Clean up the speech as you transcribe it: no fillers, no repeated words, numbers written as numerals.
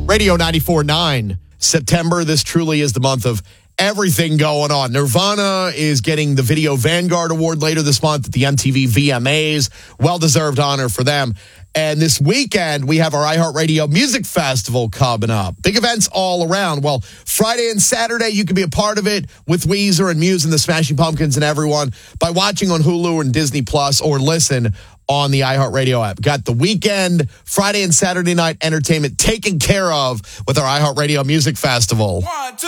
Radio 94.9. September, this truly is the month of everything going on. Nirvana is getting the Video Vanguard Award later this month at the MTV VMAs. Well-deserved honor for them. And this weekend, we have our iHeartRadio Music Festival coming up. Big events all around. Well, Friday and Saturday, you can be a part of it with Weezer and Muse and the Smashing Pumpkins and everyone by watching on Hulu and Disney Plus or listen on the iHeartRadio app. Got the weekend, Friday and Saturday night entertainment taken care of with our iHeartRadio Music Festival. 1, 2.